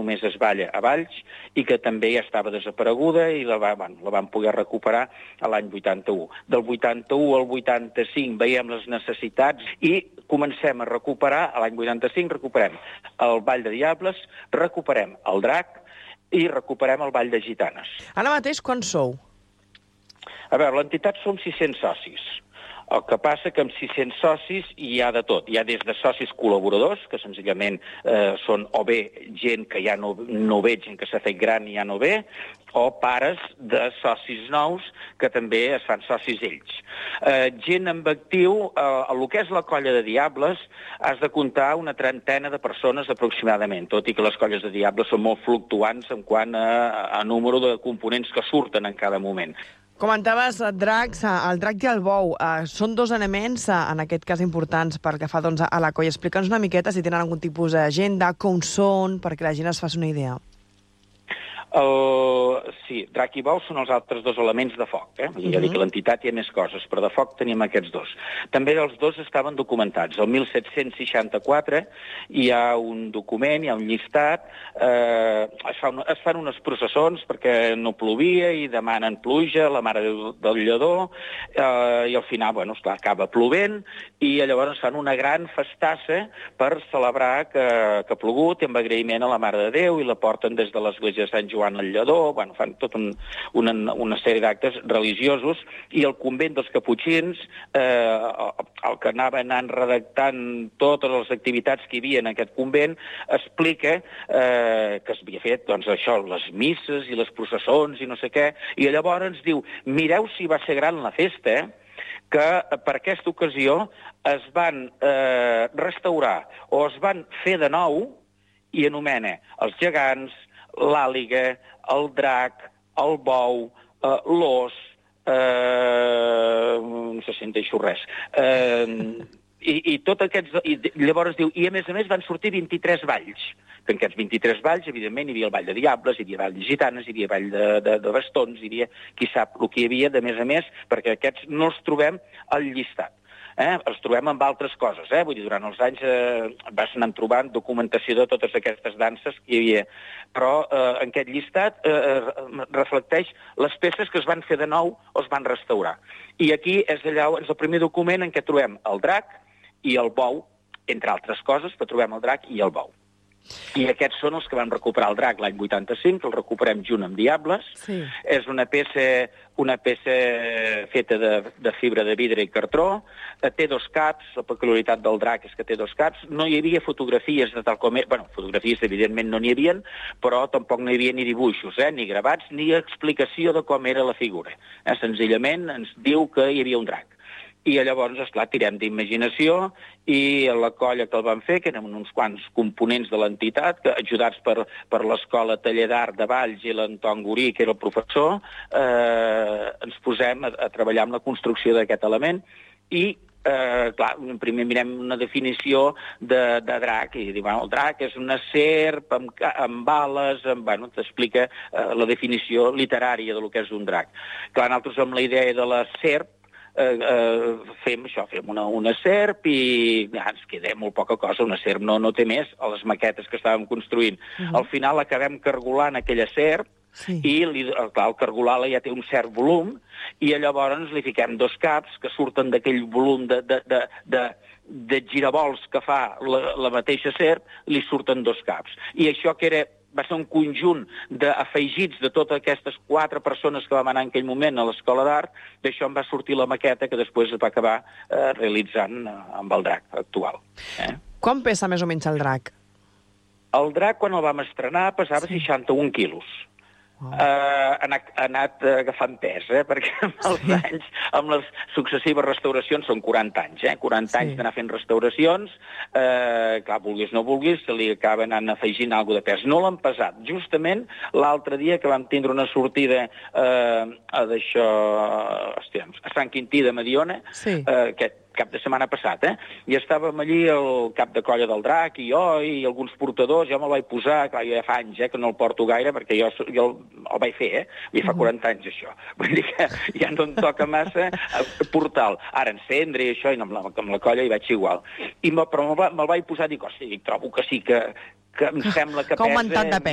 només es balla a Valls i que també ja estava desapareguda i la van poder recuperar a l'any 81. Del 81 al 85 veiem les necessitats i comencem a recuperar, a l'any 85 recuperem el Ball de Diables, recuperem el Drac i recuperem el Ball de Gitanes. Ara mateix, quants sou? A veure, l'entitat som 600 socis. El que passa que amb 600 socis hi ha de tot. Hi ha des de socis col·laboradors, que senzillament són o bé gent que ja no ve, gent que s'ha fet gran i ja no ve, o pares de socis nous que també es fan socis ells. Gent amb actiu, el que és la colla de Diables, has de comptar una trentena de persones aproximadament, tot i que les colles de Diables són molt fluctuants en quant a número de components que surten en cada moment. Comentaves dracs, el drac i el bou. Són dos elements, en aquest cas importants, pel que fa a la colla. Explica'ns una miqueta si tenen algun tipus d'agenda, com són, perquè la gent es faci una idea. Sí, drac i bou són els altres dos elements de foc. Ja dic que l'entitat hi ha més coses, però de foc tenim aquests dos. També els dos estaven documentats. El 1764 hi ha un document, hi ha un llistat, es fan unes processons perquè no plovia i demanen pluja, la Mare del Lledó, i al final, esclar, acaba plovent, i llavors fan una gran festassa per celebrar que ha plogut, i amb agraïment a la Mare de Déu, i la porten des de l'església de Sant Joan al Lledó, fan tota una sèrie d'actes religiosos, i el convent dels Caputxins, el que anava anant redactant totes les activitats que hi havia en aquest convent, explica que s'havia fet, això, les misses i les processons i no sé què, i llavors ens diu, mireu si va ser gran la festa, que per aquesta ocasió es van restaurar o es van fer de nou, i anomena els gegants, l'àliga, el drac, el bou, l'ós, no sé si en deixo res, i tot aquests... I llavors diu, i a més van sortir 23 balls, que en aquests 23 balls, evidentment, hi havia el Ball de Diables, hi havia Ball de Gitanes, hi havia Ball de Bastons, hi havia qui sap el que hi havia, de més, perquè aquests no els trobem al llistat. Els trobem amb altres coses, vull dir, durant els anys vas anant trobant documentació de totes aquestes danses que hi havia, però en aquest llistat reflecteix les peces que es van fer de nou o es van restaurar. I aquí és allà, és el primer document en què trobem el drac i el bou, entre altres coses, però trobem el drac i el bou. I aquests són els que van recuperar el drac l'any 85, el recuperem junt amb Diables. Sí. És una peça feta de fibra de vidre i cartró, té dos caps, la peculiaritat del drac és que té dos caps, no hi havia fotografies de tal com... fotografies evidentment no n'hi havia, però tampoc no hi havia ni dibuixos, ni gravats, ni explicació de com era la figura. Senzillament ens diu que hi havia un drac. I llavors, esclar, tirem d'imaginació i la colla que el van fer, que eren uns quants components de l'entitat, ajudats per l'Escola Taller d'Art de Valls i l'Anton Gorí, que era el professor, ens posem a treballar amb la construcció d'aquest element i, clar, primer mirem una definició de drac i diu, el drac és una serp amb ales, t'explica la definició literària del que és un drac. Clar, nosaltres amb la idea de la serp fem una serp i ens queda molt poca cosa, una serp no té més a les maquetes que estàvem construint. Al final acabem cargolant aquella serp i clar, el cargolar ja té un cert volum i llavors li fiquem dos caps que surten d'aquell volum de giravolts que fa la mateixa serp, li surten dos caps. I això que va ser un conjunt d'afegits de totes aquestes 4 persones que vam anar en aquell moment a l'Escola d'Art, d'això em va sortir la maqueta que després es va acabar realitzant amb el drac actual. Quan pesa més o menys el drac? El drac, quan el vam estrenar, pesava 61 quilos. Ha anat agafant pes, perquè amb els anys, amb les successives restauracions, són 40 anys, 40 anys d'anar fent restauracions, clar, vulguis o no vulguis, se li acaba anant afegint alguna de pes. No l'han pesat. Justament l'altre dia que vam tindre una sortida a Sant Quintí de Mediona, aquest cap de setmana passat, i estàvem allí el cap de colla del drac i jo i alguns portadors, jo me'l vaig posar, clar, jo ja fa anys que no el porto gaire perquè jo el vaig fer, i fa 40 anys això, vull dir que ja no em toca massa portar-lo. Ara encendre i això, i amb la colla hi vaig igual. Però me'l vaig posar i dic, hosti, trobo que sí, que em sembla que pesa...